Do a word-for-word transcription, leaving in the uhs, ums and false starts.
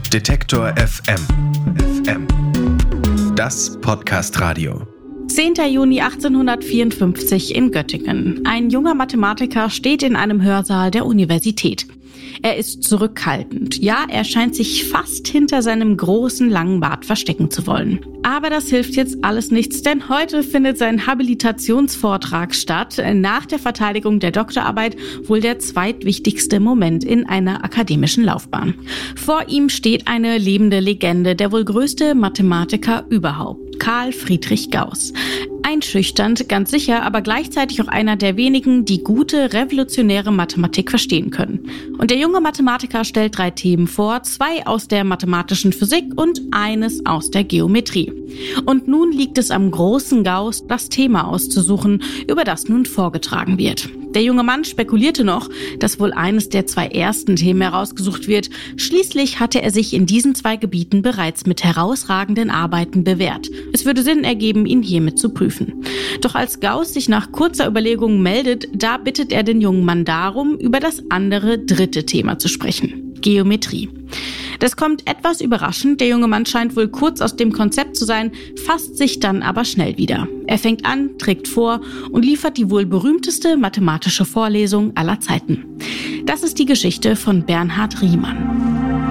Detektor F M. F M. Das Podcast-Radio. zehnter Juni achtzehnhundertvierundfünfzig in Göttingen. Ein junger Mathematiker steht in einem Hörsaal der Universität. Er ist zurückhaltend. Ja, er scheint sich fast hinter seinem großen, langen Bart verstecken zu wollen. Aber das hilft jetzt alles nichts, denn heute findet sein Habilitationsvortrag statt. Nach der Verteidigung der Doktorarbeit wohl der zweitwichtigste Moment in einer akademischen Laufbahn. Vor ihm steht eine lebende Legende, der wohl größte Mathematiker überhaupt, Carl Friedrich Gauß. Einschüchternd, ganz sicher, aber gleichzeitig auch einer der wenigen, die gute, revolutionäre Mathematik verstehen können. Und der junge Mathematiker stellt drei Themen vor, zwei aus der mathematischen Physik und eines aus der Geometrie. Und nun liegt es am großen Gauß, das Thema auszusuchen, über das nun vorgetragen wird. Der junge Mann spekulierte noch, dass wohl eines der zwei ersten Themen herausgesucht wird. Schließlich hatte er sich in diesen zwei Gebieten bereits mit herausragenden Arbeiten bewährt. Es würde Sinn ergeben, ihn hiermit zu prüfen. Doch als Gauß sich nach kurzer Überlegung meldet, da bittet er den jungen Mann darum, über das andere dritte Thema zu sprechen: Geometrie. Das kommt etwas überraschend, der junge Mann scheint wohl kurz aus dem Konzept zu sein, fasst sich dann aber schnell wieder. Er fängt an, trägt vor und liefert die wohl berühmteste mathematische Vorlesung aller Zeiten. Das ist die Geschichte von Bernhard Riemann.